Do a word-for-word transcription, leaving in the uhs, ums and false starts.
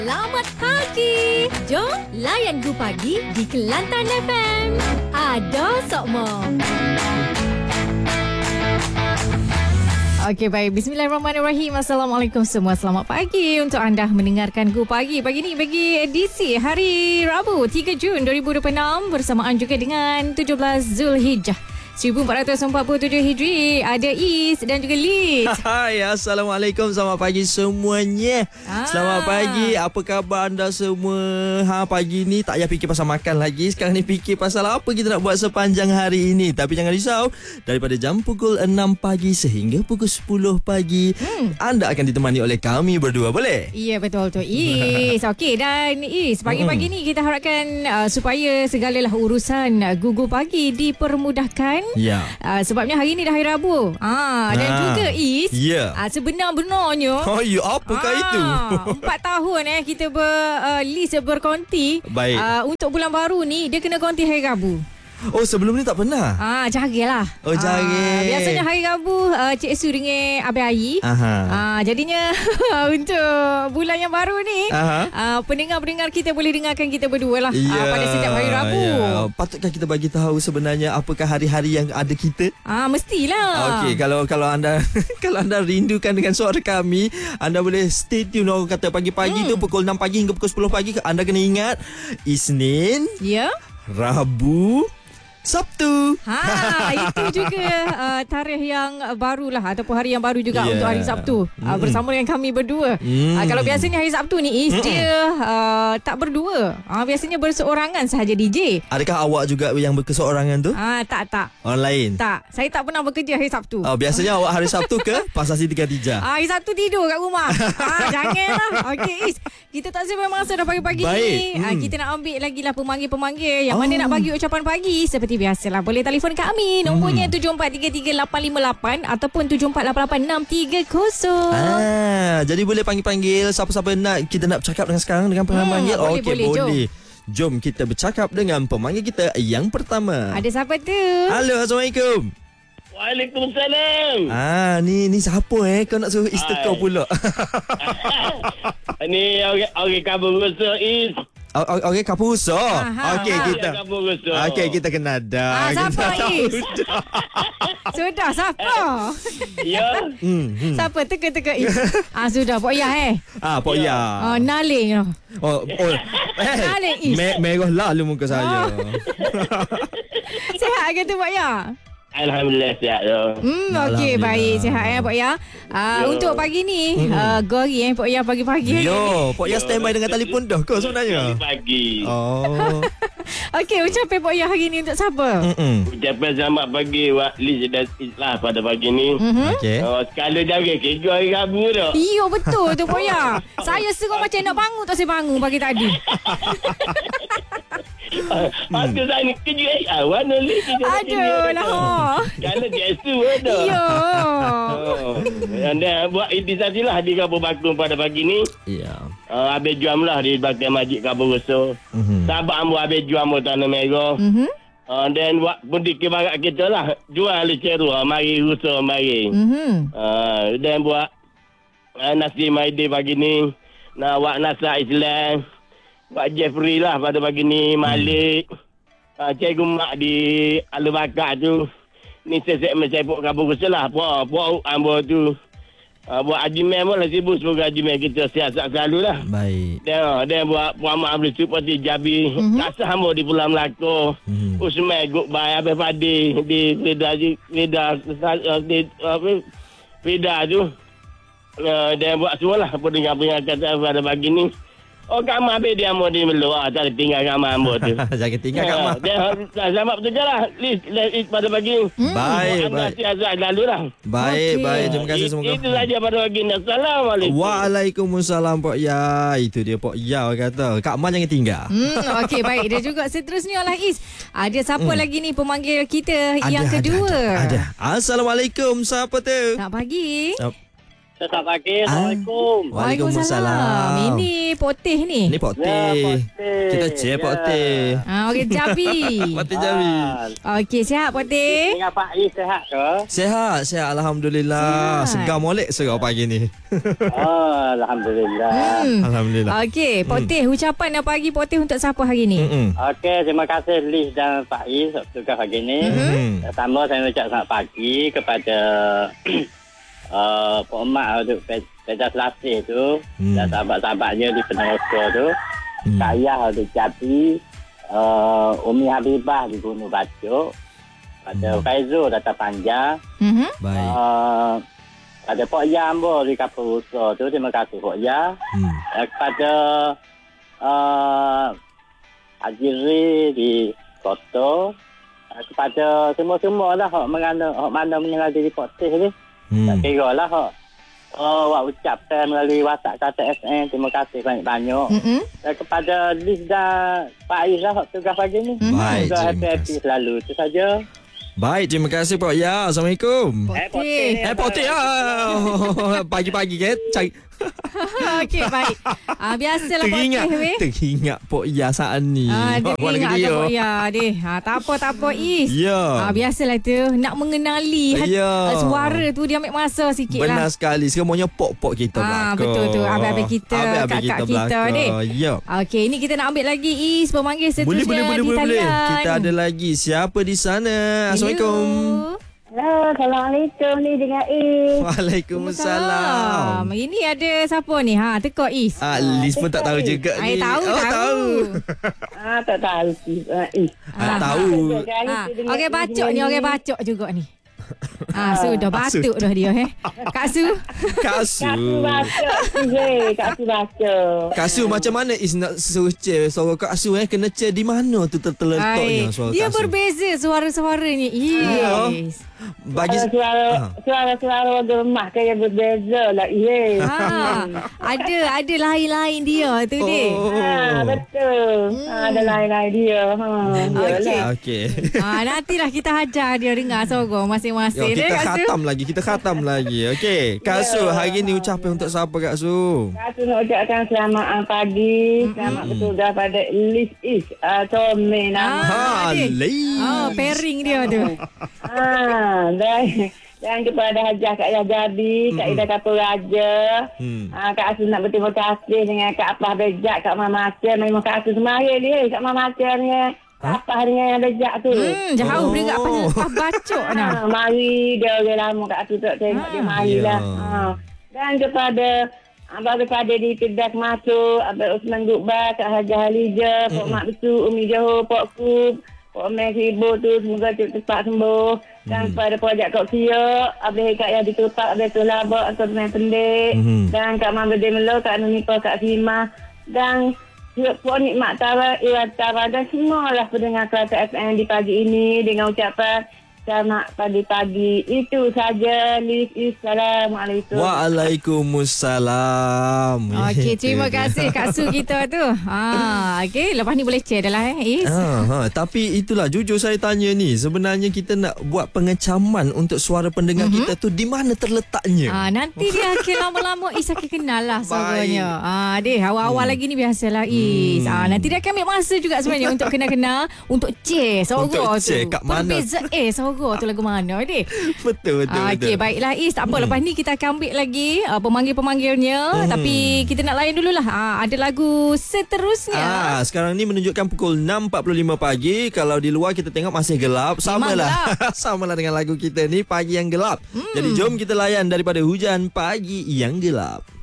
Selamat pagi. Jom layan Gu Pagi di Kelantan F M. Ada Sokmo. Okey, baik. Bismillahirrahmanirrahim. Assalamualaikum semua. Selamat pagi untuk anda mendengarkan Gu Pagi. Pagi ni bagi edisi hari Rabu tiga Jun dua ribu dua puluh enam bersamaan juga dengan tujuh belas Zulhijjah seribu empat ratus empat puluh tujuh Hijri. Ada Is dan juga Liz. Hai, Assalamualaikum. Selamat pagi semuanya. ah. Selamat pagi. Apa khabar anda semua? Ha, pagi ni tak payah fikir pasal makan lagi. Sekarang ni fikir pasal apa kita nak buat sepanjang hari ini. Tapi jangan risau, daripada jam pukul enam pagi sehingga pukul sepuluh pagi hmm. anda akan ditemani oleh kami berdua. Boleh? Ya, betul tu Is. Okey, dan Is, pagi-pagi ni kita harapkan uh, supaya segalalah urusan uh, Gugu Pagi dipermudahkan. Ya. Uh, sebabnya hari ni dah hari Rabu. Ah, dan ah. juga Is. Ya. Uh, sebenar-benarnya. Oh, ya, apakah ah, itu? Empat tahun eh kita ber uh, Liz berkonti. Baik. Uh, untuk bulan baru ni dia kena konti hari Rabu. Oh, sebelum ni tak pernah? Ah, jarilah. Oh, jari. Ah, biasanya hari Rabu uh, Cik Su dengan Abang Ayi. Aha. Ah, jadinya untuk bulan yang baru ni, uh, pendengar-pendengar kita boleh dengarkan kita berdua lah yeah, uh, pada setiap hari Rabu. Yeah. Patutkah kita bagi tahu sebenarnya apakah hari-hari yang ada kita? Ah, mestilah. Okey, kalau kalau anda kalau anda rindukan dengan suara kami, anda boleh stay tune. Orang kata pagi-pagi hmm. tu pukul enam pagi hingga pukul sepuluh pagi. Anda kena ingat Isnin, ya, yeah. Rabu, Sabtu. Ha, itu juga uh, tarikh yang barulah ataupun hari yang baru juga yeah. untuk hari Sabtu uh, mm. bersama dengan kami berdua. Mm. Uh, kalau biasanya hari Sabtu ni Is mm. dia uh, tak berdua. Uh, biasanya berseorangan sahaja D J. Adakah awak juga yang berkeseorangan tu? Ah, uh, tak tak. Orang lain? Tak. Saya tak pernah bekerja hari Sabtu. Oh, biasanya awak hari Sabtu ke Pasar Siti Khadijah? Ah, hari Sabtu tidur kat rumah. Ah, janganlah. Okey Is, kita tak sampai masa dah pagi-pagi ni. Mm. Uh, kita nak ambil lagi lah pemanggil-pemanggil yang oh. mana nak bagi ucapan pagi seperti biasalah. Boleh telefon kami. Nombornya hmm. tujuh empat tiga tiga lapan lima lapan ataupun tujuh empat lapan lapan enam tiga kosong. Ah, jadi boleh panggil-panggil siapa-siapa nak kita nak bercakap dengan sekarang dengan pemanggil. Hmm, boleh, Okey, boleh. boleh. Jom. Jom kita bercakap dengan pemanggil kita yang pertama. Ada siapa tu? Halo, Assalamualaikum. Waalaikumsalam. Ah, ni ni siapa eh? Kau nak suruh isteri kau pula. Ni orang orang kabur rosak Is. Okey, okay, Kapuso. Okey, kita. Okey, kita kena dah. Ah, siapa Is? Sudah, siapa? Ya. Hmm, hmm. Siapa teka-teka Is? Ah, sudah, Pok Yah eh. Ah, Pok Yah. Ah, Naling. Oh, oh. Eh, Naling Is. Me- merah lalu muka saya. Oh. Sihat ke tu Pok Yah? Alhamdulillah sihat tu. Hmm, okey, baik. Sihat ya Pok Yah. Uh, untuk pagi ni, mm-hmm. uh, gori eh Pok Yah pagi-pagi. Yo, Pok Yah standby dengan telefon dah kau sebenarnya. Pagi. Oh. Okey, ucapan Pok Yah hari ni untuk siapa? Mm-mm. Ucapan selamat pagi Wak Liz dan Islah pada pagi ni. Mm-hmm. Okey. Oh, sekala jaga kerja hari Rabu dah. Iyo, betul tu Pok Yah. Saya serang macam nak bangun tak saya bangun pagi tadi. Aku tak ni kerja eh. Ah, mana ni kerja. Aduh lah. Kalau dia su dah. Iyo. Anda buat intisari lah di Kabur Bakung pada pagi ni. Ya. Uh, habis juam lah di Baktian Majid Kabur Rosso. Mm-hmm. Sahabat ambu habis juam Tanah Merah. Mhm. Uh, dan buat pendik barat kita lah. Jual ceru. Mari Rosso mari. Mhm. Uh, dan buat uh, nasi maide pagi ni. Nak buat nasa Islam. Buat Jeffrey lah pada pagi ni. Malik. Hmm. Uh, Cikgu Mak di Al-Bakar tu. Ni sesek mesepuk Kabur Rosso lah. Puak, puak ambu tu. Uh, buat Haji Meh pun lah sibuk. Semoga Haji Meh kita sihat-sihat selalu lah. Baik. Dan, dan buat Puan Mak Abdul Supati Jabi. Mm-hmm. Kasah hamba di Pulau Melaka. Mm-hmm. Usman Gukbai Abang Fadi di Frida Frida di apa Frida tu. Uh, dan buat semua lah pendengar-pendengar kata pada pagi ni. Oh, kamar habis dia mau di meluar. Tak ada tinggal kamar hamba tu. Jangan tinggal ya, kamar. Dan selamat bekerja lah. Liz, Liz pada pagi. Hmm. Baik, baik. Sihat-sihat lalu lah. Baik, okay. baik. Terima kasih It, semoga. Itu saja pada pagi ni. Assalamualaikum. Waalaikumsalam Pok Yah. Itu dia Pok Yah kata. Kak Man jangan tinggal. Hmm, okey, baik. Dia juga seterusnya lah Is. Ada siapa hmm. lagi ni pemanggil kita ada, yang kedua? Ada, ada, ada. Assalamualaikum. Siapa tu? Selamat pagi. Sap- Selamat pagi. Assalamualaikum. Waalaikumsalam. Ini poteh ni. Ni Pok Ya, Teh. Pok Teh. Kita cek Pok Ya. Teh. Ah, okey, Jabi. Pok Teh Jawi. Okey, sihat poteh? Dengan Pak Is sihat ke? Sehat, sehat Alhamdulillah. Sihat. Segar molek serau pagi ni. Oh, Alhamdulillah. Hmm. Alhamdulillah. Okey, poteh, ucapan pagi poteh untuk siapa hari ni? Mm-mm. Okey, terima kasih Liz dan Pak Is tugas pagi ni. Mm-hmm. Pertama saya ucap selamat pagi kepada uh, Pak Mak untuk Pedas Lasih tu Hmm. dan sahabat-sahabatnya di Peneraka tu. Hmm. Kak Ayah di Jabi, uh, Umi Habibah di Gunung Bacok, pada Hmm. Faizul Data Panjang, Mhm. Baik. uh, pada Pok Yam Ambo di Kapal Rusa tu, terima kasih Pok Yam. Hmm. Uh, kepada uh, Haji Ri di Koto, uh, kepada semua-semua lah hak mana hak mana mengenal diri Pok Teh ni. Tak Hmm. kira lah hak. Oh, awak ucapkan melalui WhatsApp kata S N. Terima kasih banyak-banyak. Mhm. Dan kepada Liz dan Pak Is lah hak tugas pagi ni. Baik, Semoga terima happy-happy kasih. selalu. Itu saja. Baik, terima kasih Pok Ya. Assalamualaikum. Poteh. Eh, Pok Teh ah. Pagi-pagi kan cari Okey, baik. Ah, biasalah teringat poteh weh. teringat Pok Ya saat ni. Ah, dia Buat ingat lagi ada dia. Pok Ya deh. Ha, tak apa, tak apa Is. Ya. Ah, biasalah tu. Nak mengenali hat- Ya. ah, suara tu dia ambil masa sikit Benar lah. sekali. Semuanya pok-pok kita Ah, belakang. betul tu. Abang-abang kita, Abang-abang kakak kita belakang. ni. Ya. Okey, ini kita nak ambil lagi Is pemanggil Boleh, seterusnya boleh, boleh, di boleh, boleh. talian. Kita ada lagi. Siapa di sana? Assalamualaikum. Hello. Hello, Assalamualaikum ni dengan Is. Waalaikumsalam. Ini ada siapa ni? Ha, teka Is. Ah, Liz pun tak tahu juga Ai ni. tahu, oh, tahu. tahu. Ah, tak tahu si uh, Is. Ah, Ah. tahu. Ha, okey bacok ni, okey bacok juga ni. Ah, sudah batuk dah dia eh. Kak Su. Kak Kasu. Su baca. Si, Kak Su baca. Kasu macam mana Is nak suruh cek suara Kak Su eh? Kena cek di mana tu ter- terletaknya Ai, suara dia Kak Su? berbeza suara-suaranya. Yes. Bagi Suara suara-suara gemah kaya berbeza lah. Is. Ha, ada ada lain-lain dia tu deh. Oh. Ah, betul. Ah, ada lain-lain dia. Ha, Okey. Okey. Ah, nantilah kita hajar dia dengar suara Yo, masing-masing kita deh Kak Su. khatam lagi, kita khatam lagi. Okey, Kak Su, hari ni ucapan untuk siapa Kak Su? Kak Su nak ucapkan selamat ah, pagi. Selamat bertugas pada Liz Is. Ah, Tommy nama. Ah, Ha, deh. Liz. Oh, pairing dia tu. Ah, dan dan kepada Hajah Kak Yah Jadi, Kak Ida Kapur Raja, Hmm. ah, Kak Asu nak berterima kasih dengan Kak Apah Bejak, Kak Mama Aceh. Memang Kak Asu semaya dia, Kak Mama Aceh dengan Kak Apah dengan yang Bejak tu. Hmm, jauh Oh. dia kat pas, pas bacok nah. Ah, mari dia orang lama Kak Asu tak tengok Ah, dia mari ya. lah. Ah. Dan kepada Abang Kepada di Kedah Masuk, Abang Usman Gukbar, Kak Hajah Halijah, Pak Mak Besu, Umi Johor, Pak Kub, Pak Mek Ibu tu, semoga cepat sembuh. Dan kepada projek Kak Sia, Abang Kak yang ditutup, Abang Tu Labak, Atau Teman Pendek, Mhm. dan Kak Mak Bede Melo, Kak Nunipa, Kak Simah, dan Puan Nikmat Tara, Iwan Tara, dan semualah pendengar Kelata F M di pagi ini dengan ucapan selamat pagi-pagi. Itu saja. Liz. Assalamualaikum. Waalaikumsalam. Okey, Itu terima dia. kasih Kak Su kita tu. Ha, okey, lepas ni boleh share dah lah eh, Is. Ha, ha, tapi itulah jujur saya tanya ni, sebenarnya kita nak buat pengecaman untuk suara pendengar mm-hmm. kita tu di mana terletaknya? Ah, nanti dia akan lama-lama Is akan kenal lah suaranya. Ah, deh awal-awal Hmm. lagi ni biasalah Is. Ah, nanti dia akan ambil masa juga sebenarnya untuk kenal-kenal, untuk check suara Untuk tu. check kat mana. Perbezaan eh suara tu lagu mana deh. Betul betul. Ah, okey, betul. baiklah Is. Tak apa, hmm. lepas ni kita akan ambil lagi uh, pemanggil-pemanggilnya. Hmm. Tapi kita nak layan dululah. Ah, ada lagu seterusnya. Ah, sekarang ni menunjukkan pukul enam empat puluh lima pagi. Kalau di luar kita tengok masih gelap. Samalah. Samalah dengan lagu kita ni, Pagi Yang Gelap. Hmm. Jadi jom kita layan daripada Hujan Pagi Yang Gelap.